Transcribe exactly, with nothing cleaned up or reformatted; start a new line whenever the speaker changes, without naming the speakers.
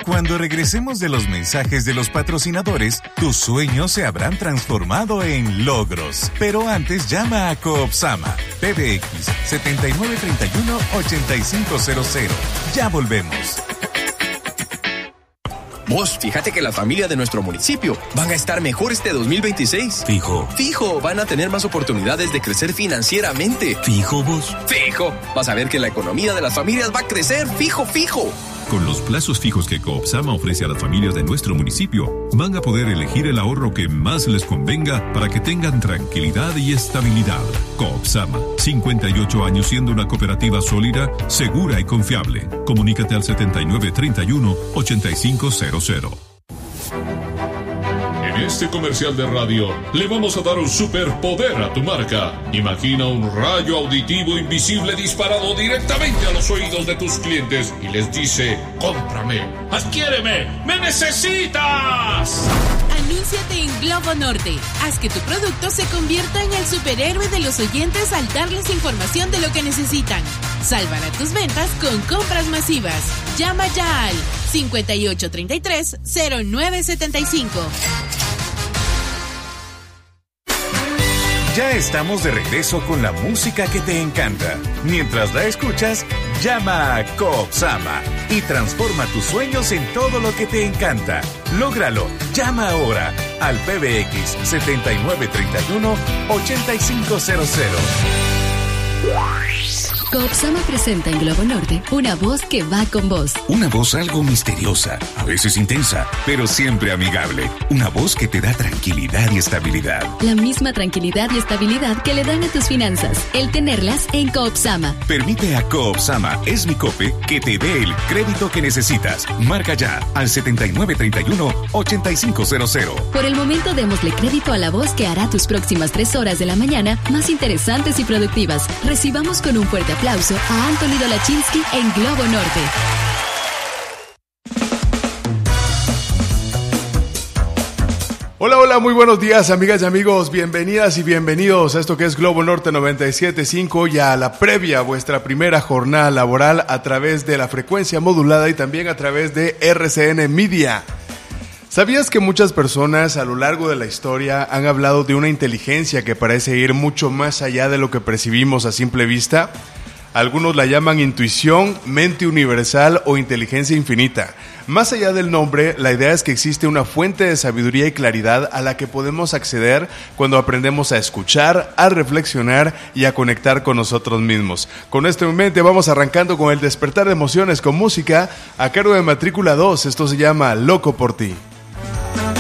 Cuando regresemos de los mensajes de los patrocinadores, tus sueños se habrán transformado en logros. Pero antes llama a Coopsama, P B X setenta y nueve treinta y uno ochenta y cinco cero cero. Ya volvemos.
Vos, fíjate que la familia de nuestro municipio van a estar mejor este dos mil veintiséis.
Fijo.
Fijo, van a tener más oportunidades de crecer financieramente.
Fijo, vos.
Fijo, vas a ver que la economía de las familias va a crecer. Fijo, fijo.
Con los plazos fijos que Coopsama ofrece a las familias de nuestro municipio, van a poder elegir el ahorro que más les convenga para que tengan tranquilidad y estabilidad. Coopsama, cincuenta y ocho años siendo una cooperativa sólida, segura y confiable. Comunícate al setenta y nueve treinta y uno ochenta y cinco cero cero.
En este comercial de radio le vamos a dar un superpoder a tu marca. Imagina un rayo auditivo invisible disparado directamente a los oídos de tus clientes y les dice: cómprame, adquiéreme, me necesitas.
Anúnciate en Globo Norte. Haz que tu producto se convierta en el superhéroe de los oyentes al darles información de lo que necesitan. Salvará tus ventas con compras masivas. Llama ya al cincuenta y ocho treinta y tres cero nueve setenta y cinco.
Ya estamos de regreso con la música que te encanta. Mientras la escuchas, llama a Coopsama y transforma tus sueños en todo lo que te encanta. Lógralo. Llama ahora al P B X setenta y nueve treinta y uno ochenta y cinco cero cero.
Coopsama presenta en Globo Norte una voz que va con vos.
Una voz algo misteriosa, a veces intensa, pero siempre amigable. Una voz que te da tranquilidad y estabilidad.
La misma tranquilidad y estabilidad que le dan a tus finanzas. El tenerlas en Coopsama.
Permite a Coopsama, es mi cope, que te dé el crédito que necesitas. Marca ya al setenta y nueve treinta y uno ochenta y cinco cero cero.
Por el momento, démosle crédito a la voz que hará tus próximas tres horas de la mañana más interesantes y productivas. Recibamos con un fuerte aplauso a Anthony Dolachinsky en Globo Norte.
Hola, hola, muy buenos días, amigas y amigos. Bienvenidas y bienvenidos a esto que es Globo Norte noventa y siete punto cinco y a la previa, vuestra primera jornada laboral a través de la frecuencia modulada y también a través de R C N Media. ¿Sabías que muchas personas a lo largo de la historia han hablado de una inteligencia que parece ir mucho más allá de lo que percibimos a simple vista? Algunos la llaman intuición, mente universal o inteligencia infinita. Más allá del nombre, la idea es que existe una fuente de sabiduría y claridad a la que podemos acceder cuando aprendemos a escuchar, a reflexionar y a conectar con nosotros mismos. Con esto en mente vamos arrancando con el despertar de emociones con música a cargo de Matrícula dos. Esto se llama Loco por ti.